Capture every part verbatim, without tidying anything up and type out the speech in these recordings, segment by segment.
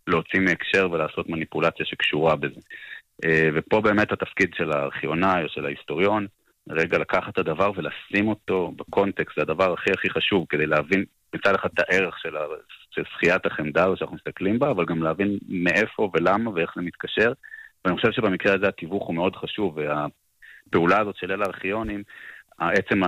להוציא מהקשר ולעשות מניפולציה שקשורה בזה. ופה באמת התפקיד של הארכיונאי או של ההיסטוריון, רגע לקחת את הדבר ולשים אותו בקונטקסט, זה הדבר הכי הכי חשוב, כדי להבין מצד אחד את הערך של, של שחיית החמדה שאנחנו מסתכלים בה, אבל גם להבין מאיפה ולמה ואיך זה מתקשר, ואני חושב שבמקרה הזה התיווך הוא מאוד חשוב, והפעולה הזאת של אלה הארכיונים, עצם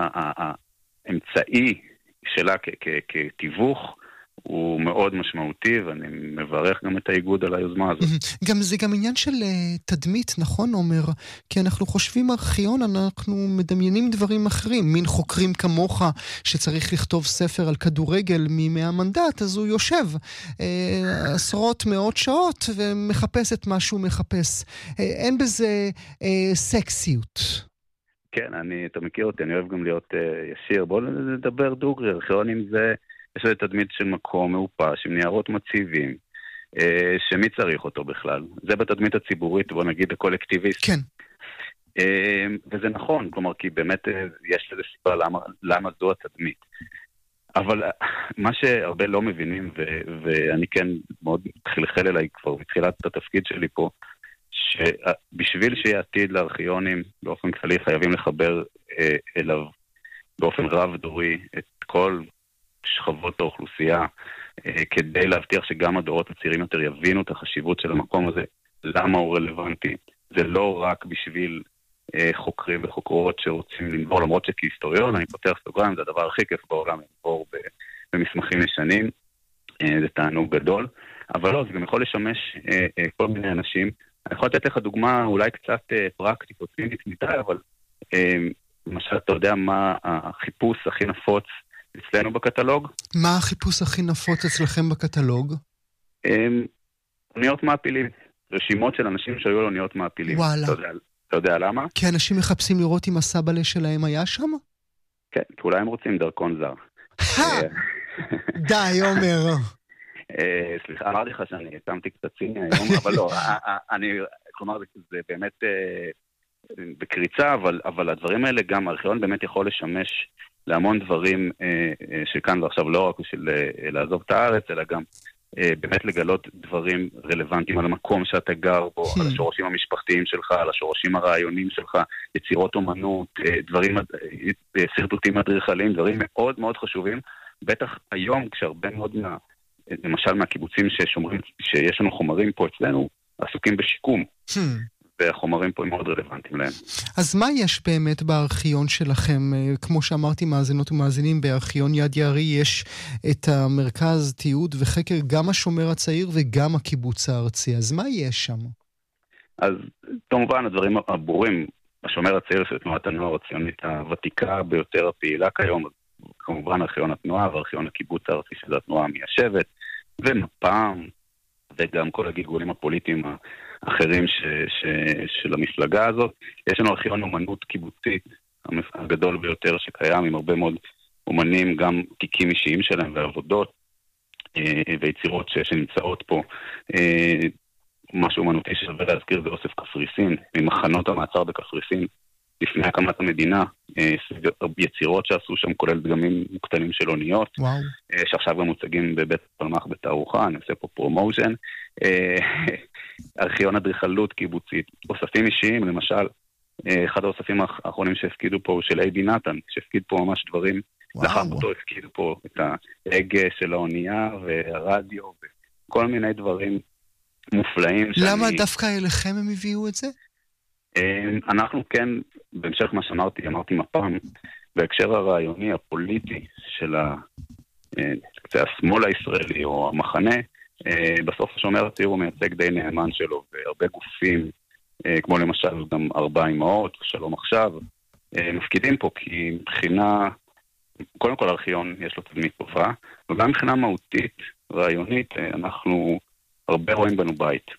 האמצעי שלה כתיווך, הוא מאוד משמעותי, ואני מברך גם את האיגוד על היוזמה הזאת. גם זה גם עניין של תדמית, נכון, עומר? כי אנחנו חושבים ארכיון, אנחנו מדמיינים דברים אחרים. מין חוקרים כמוך שצריך לכתוב ספר על כדורגל מימי המנדט, אז הוא יושב אה, עשרות מאות שעות ומחפש את מה שהוא מחפש. אה, אין בזה אה, סקסיות. כן, אני, אתה מכיר אותי, אני אוהב גם להיות אה, ישיר. בואו נדבר דוגרי, ארכיונים זה... יש לזה תדמית של מקום מאופש, עם ניירות מציבים, אה, שמי צריך אותו בכלל. זה בתדמית הציבורית, בוא נגיד, הקולקטיביסט. כן. אה, וזה נכון, כלומר, כי באמת אה, יש לזה סיבה למה, למה זו התדמית. אבל אה, מה שהרבה לא מבינים, ו- ואני כן מאוד חלחל אליי כבר מתחילת התפקיד שלי פה, שבשביל שיהיה עתיד לארכיונים, באופן כללי חייבים לחבר אה, אליו באופן רב דורי את כל שכבות האוכלוסייה, אה, כדי להבטיח שגם הדורות הצעירים יותר יבינו את החשיבות של המקום הזה, למה הוא רלוונטי. זה לא רק בשביל אה, חוקרים וחוקרות שרוצים לנבור, למרות שכהיסטוריון, אני פותח סוגריים, זה הדבר הכי כיף בעולם, לנבור במסמכים ישנים, אה, זה תענוג גדול, אבל לא, זה גם יכול לשמש אה, אה, כל מיני אנשים. אני יכול לתת לך דוגמה אולי קצת אה, פרקטית או צינית מדי, אבל אה, למשל, אתה יודע מה החיפוש הכי נפוץ אצלנו בקטלוג? מה החיפוש הכי נפוץ אצלכם בקטלוג? אוניות מעפילים. רשימות של אנשים שהיו לאוניות מעפילים. וואלה. אתה יודע, אתה יודע למה? כי אנשים מחפשים לראות אם הסבא שלהם היה שם? כן, כי אולי הם רוצים דרכון זר. די, עומר. סליחה, אמרתי לך שאני שמתי קצת ציני היום, אבל לא, אני, כלומר, זה באמת בקריצה, אבל, אבל הדברים האלה גם, הארכיון באמת יכול לשמש להמון דברים אה, אה, שכאן ועכשיו לא רק בשביל אה, לעזוב את הארץ, אלא גם אה, באמת לגלות דברים רלוונטיים על המקום שאתה גר בו, על השורשים המשפחתיים שלך, על השורשים הרעיונים שלך, יצירות אומנות, אה, דברים, אה, סרטוטים אדריכליים, דברים מאוד מאוד חשובים. בטח היום, כשהרבה מאוד מה, למשל מהקיבוצים ששומרים, שיש לנו חומרים פה אצלנו, עסוקים בשיקום. והחומרים פה הם מאוד רלוונטיים להם. אז מה יש באמת בארכיון שלכם? כמו שאמרתי, מאזינות ומאזינים, בארכיון יד יערי יש את המרכז תיעוד וחקר, גם השומר הצעיר וגם הקיבוץ הארצי. אז מה יש שם? אז כמובן הדברים הברורים, השומר הצעיר של תנועת הנוער הציונית הוותיקה ביותר הפעילה כיום, כמובן ארכיון התנועה וארכיון הקיבוץ הארצי של התנועה המיישבת, ומפ"ם, וגם כל הגלגולים הפוליטיים האחרים ש, ש, של המפלגה הזאת. יש לנו ארכיון אומנות קיבוצית הגדול ביותר שקיים, עם הרבה מאוד אומנים, גם תיקים אישיים שלהם ועבודות ויצירות ש, שנמצאות פה. משהו אומנותי ששווה להזכיר זה אוסף קפריסין, ממחנות המעצר בקפריסין, לפני הקמת המדינה, יצירות שעשו שם, כולל דגמים מוקטנים של אוניות, וואו. שעכשיו גם מוצגים בבית פלמח בתערוכה, אני עושה פה פרומושן, ארכיון אדריכלות קיבוצית, אוספים אישיים, למשל, אחד האוספים האחרונים שהפקידו פה הוא של אייבי נתן, שהפקיד פה ממש דברים, לאחר אותו הפקידו פה את ההגה של האונייה והרדיו, וכל מיני דברים מופלאים. למה שאני... דווקא אליכם הם הביאו את זה? אנחנו כן, בהמשך מה שאמרתי, אמרתי מפעם, בהקשר הרעיוני, הפוליטי של השמאל הישראלי או המחנה, בסוף השומר הצעיר הוא מייצג די נאמן שלו, והרבה גופים, כמו למשל גם ארבע אמהות, שלום עכשיו, מפקידים פה, כי מבחינה, קודם כל הארכיון יש לו תדמית טובה, וגם מבחינה מהותית, רעיונית, אנחנו הרבה רואים בנו בית.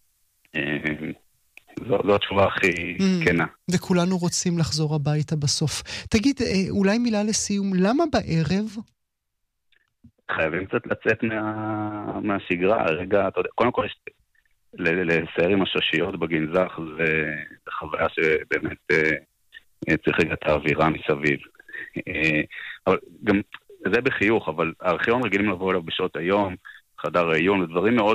זו, זו התשובה הכי כנה. וכולנו רוצים לחזור הביתה בסוף. תגיד, אולי מילה לסיום, למה בערב? חייבים קצת לצאת מה, מהשגרה. רגע, אתה יודע, קודם כל, יש, לסייר עם השושיות בגנזך, זה חוויה שבאמת צריך רגע את האווירה מסביב. אבל גם, זה בחיוך, אבל הארכיון רגילים לבוא אליו בשעות היום, חדר העיון, ודברים מאוד